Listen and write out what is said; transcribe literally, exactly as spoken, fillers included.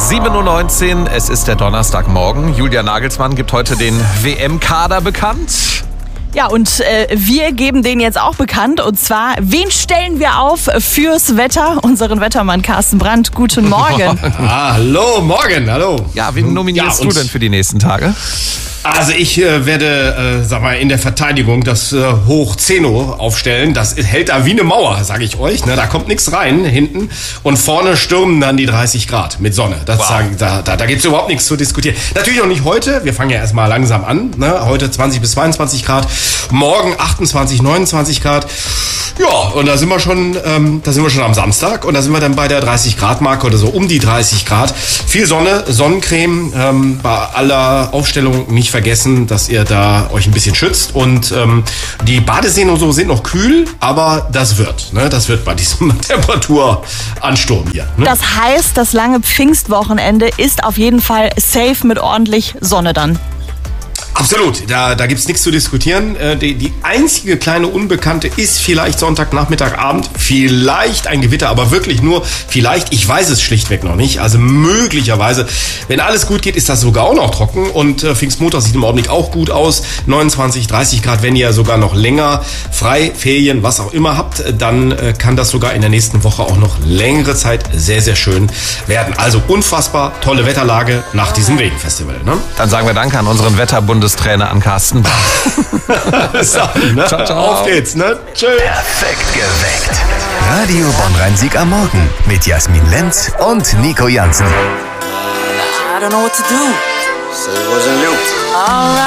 sieben Uhr neunzehn, es ist der Donnerstagmorgen. Julia Nagelsmann gibt heute den W M-Kader bekannt. Ja, und äh, wir geben den jetzt auch bekannt. Und zwar, wen stellen wir auf fürs Wetter? Unseren Wettermann Carsten Brandt. Guten Morgen. Ah, hallo, morgen, hallo. Ja, wen nominierst Ja, du denn für die nächsten Tage? Also ich äh, werde, äh, sag mal, in der Verteidigung das äh, Hoch Zeno aufstellen. Das hält da wie eine Mauer, sage ich euch. Ne? Da kommt nichts rein hinten. Und vorne stürmen dann die dreißig Grad mit Sonne. Das Wow. sagen, da da, da gibt es überhaupt nichts zu diskutieren. Natürlich auch nicht heute. Wir fangen ja erstmal langsam an. Ne? Heute zwanzig bis zweiundzwanzig Grad. Morgen achtundzwanzig, neunundzwanzig Grad. Ja, und da sind wir schon, ähm, da sind wir schon am Samstag. Und da sind wir dann bei der dreißig Grad Marke oder so um die dreißig Grad. Viel Sonne, Sonnencreme. Ähm, bei aller Aufstellung nicht vergessen, dass ihr da euch ein bisschen schützt. Und ähm, die Badeseen und so sind noch kühl, aber das wird. Ne? Das wird bei diesem Temperaturansturm hier. Ne? Das heißt, das lange Pfingstwochenende ist auf jeden Fall safe mit ordentlich Sonne dann. Absolut, da, da gibt's nichts zu diskutieren. Äh, die, die einzige kleine Unbekannte ist vielleicht Sonntagnachmittag, Abend, vielleicht ein Gewitter, aber wirklich nur vielleicht. Ich weiß es schlichtweg noch nicht. Also möglicherweise, wenn alles gut geht, ist das sogar auch noch trocken. Und äh, Pfingstmontag sieht im Augenblick auch gut aus. neunundzwanzig, dreißig Grad, wenn ihr sogar noch länger frei, Ferien, was auch immer habt, dann äh, kann das sogar in der nächsten Woche auch noch längere Zeit sehr, sehr schön werden. Also unfassbar tolle Wetterlage nach diesem Regenfestival. Ne? Dann sagen wir Danke an unseren Wetterbundestrainer, an Carsten Brandt. So, ne? Ciao, ciao. Auf geht's, ne? Tschüss. Perfekt geweckt. Radio Bonn-Rhein-Sieg am Morgen mit Jasmin Lenz und Nico Jansen. I don't know what to do. So it wasn't you. Alright.